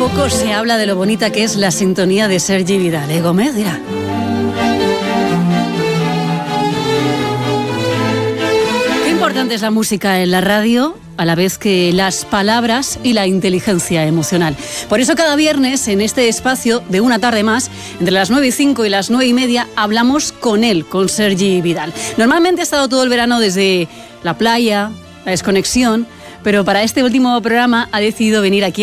Poco se habla de lo bonita que es la sintonía de Sergi Vidal, ¿eh, Gómez? Mira. Qué importante es la música en la radio, a la vez que las palabras y la inteligencia emocional. Por eso cada viernes, en este espacio de Una Tarde Más, entre las 9:05 y las 9:30, hablamos con él, con Sergi Vidal. Normalmente ha estado todo el verano desde la playa, la desconexión, pero para este último programa ha decidido venir aquí